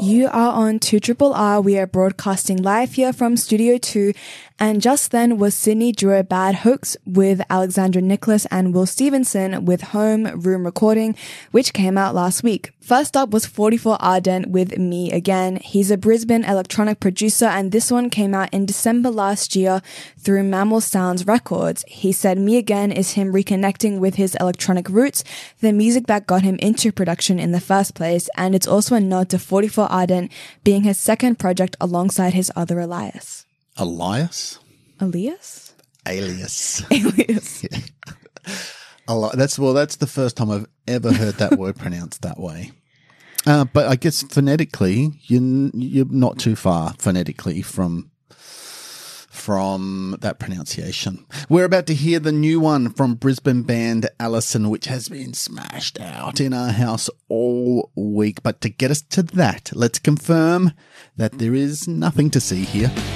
You are on 2RRR. We are broadcasting live here from Studio 2. And just then was Sydney Drew Bad Hooks with Alexandra Nicholas and Will Stevenson with Home Room Recording, which came out last week. First up was 44 Ardent with Me Again. He's a Brisbane electronic producer, and this one came out in December last year through Mammal Sounds Records. He said Me Again is him reconnecting with his electronic roots, the music that got him into production in the first place, and it's also a nod to 44 Ardent being his second project alongside his other Elias. Alias? Alias? Alias. Alias. Yeah. That's the first time I've ever heard that word pronounced that way. But I guess phonetically, you're not too far phonetically from that pronunciation. We're about to hear the new one from Brisbane band Allison, which has been smashed out in our house all week. But to get us to that, let's confirm that there is nothing to see here.